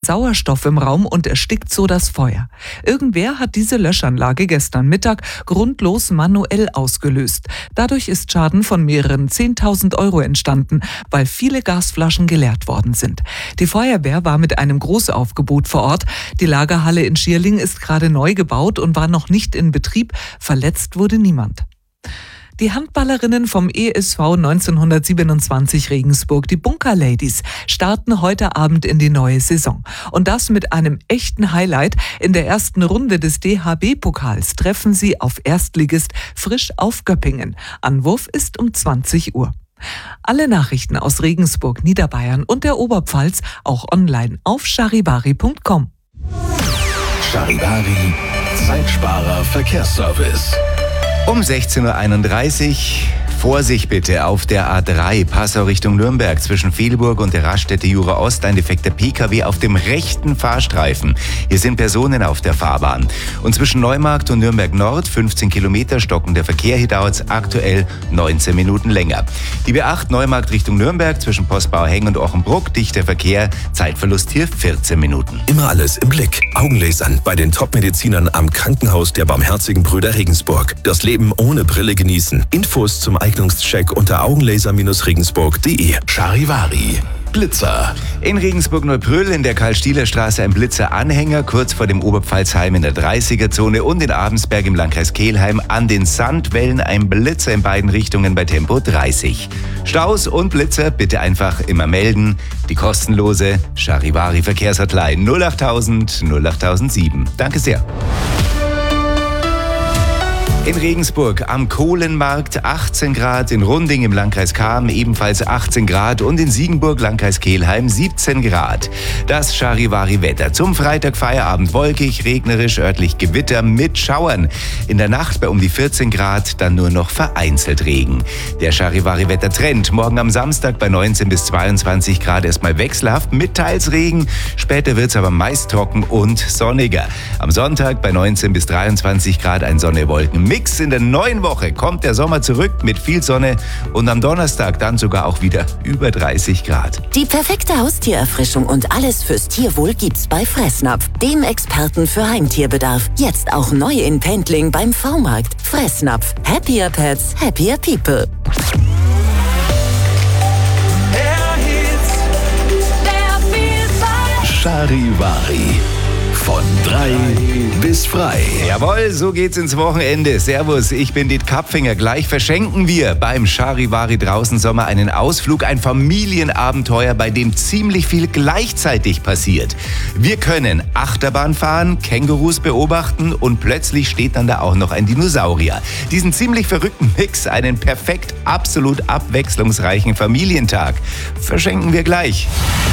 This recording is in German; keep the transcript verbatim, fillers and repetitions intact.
Sauerstoff im Raum und erstickt so das Feuer. Irgendwer hat diese Löschanlage gestern Mittag grundlos manuell ausgelöst. Dadurch ist Schaden von mehreren zehntausend Euro entstanden, weil viele Gasflaschen geleert worden sind. Die Feuerwehr war mit einem Großaufgebot vor Ort. Die Lagerhalle in Schierling ist gerade neu gebaut und war noch nicht in Betrieb. Verletzt wurde niemand. Die Handballerinnen vom E S V neunzehnhundertsiebenundzwanzig Regensburg, die Bunker Ladies, starten heute Abend in die neue Saison. Und das mit einem echten Highlight. In der ersten Runde des D H B-Pokals treffen sie auf Erstligist Frisch auf Göppingen. Anwurf ist um zwanzig Uhr. Alle Nachrichten aus Regensburg, Niederbayern und der Oberpfalz auch online auf charivari punkt com. Charivari, Zeitsparer Verkehrsservice. Um sechzehn Uhr einunddreißig. Vorsicht bitte auf der A drei Passau Richtung Nürnberg zwischen Velburg und der Raststätte Jura Ost. Ein defekter P K W auf dem rechten Fahrstreifen. Hier sind Personen auf der Fahrbahn. Und zwischen Neumarkt und Nürnberg Nord fünfzehn Kilometer stockend der Verkehr. Hier dauert es aktuell neunzehn Minuten länger. Die B acht Neumarkt Richtung Nürnberg zwischen Postbauheng und Ochenbruck. Dichter Verkehr. Zeitverlust hier vierzehn Minuten. Immer alles im Blick. Augenlasern bei den Top-Medizinern am Krankenhaus der Barmherzigen Brüder Regensburg. Das Leben ohne Brille genießen. Infos zum Eignungscheck unter augenlaser regensburg punkt de. Charivari. Blitzer. In Regensburg-Neubrüll in der Karl-Stieler-Straße ein Blitzer-Anhänger, kurz vor dem Oberpfalzheim in der dreißiger-Zone und in Abensberg im Landkreis Kelheim an den Sandwellen ein Blitzer in beiden Richtungen bei Tempo dreißig. Staus und Blitzer bitte einfach immer melden. Die kostenlose Charivari-Verkehrshotline null achttausend null achttausendsieben. Danke sehr. In Regensburg am Kohlenmarkt achtzehn Grad, in Runding im Landkreis Cham ebenfalls achtzehn Grad und in Siegenburg, Landkreis Kelheim siebzehn Grad. Das Charivari-Wetter. Zum Freitag Feierabend wolkig, regnerisch, örtlich Gewitter mit Schauern. In der Nacht bei um die vierzehn Grad, dann nur noch vereinzelt Regen. Der Charivari-Wetter-Trend. Morgen am Samstag bei neunzehn bis zweiundzwanzig Grad erstmal wechselhaft mit teils Regen. Später wird es aber meist trocken und sonniger. Am Sonntag bei neunzehn bis dreiundzwanzig Grad ein Sonne-Wolken. Mix in der neuen Woche kommt der Sommer zurück mit viel Sonne und am Donnerstag dann sogar auch wieder über dreißig Grad. Die perfekte Haustiererfrischung und alles fürs Tierwohl gibt's bei Fressnapf, dem Experten für Heimtierbedarf. Jetzt auch neu in Pendling beim V-Markt. Fressnapf. Happier Pets, happier People. Charivari. Von drei bis frei. Jawohl, so geht's ins Wochenende. Servus, ich bin Diet Kapfinger. Gleich verschenken wir beim Charivari draußen Sommer einen Ausflug, ein Familienabenteuer, bei dem ziemlich viel gleichzeitig passiert. Wir können Achterbahn fahren, Kängurus beobachten und plötzlich steht dann da auch noch ein Dinosaurier. Diesen ziemlich verrückten Mix, einen perfekt, absolut abwechslungsreichen Familientag, verschenken wir gleich.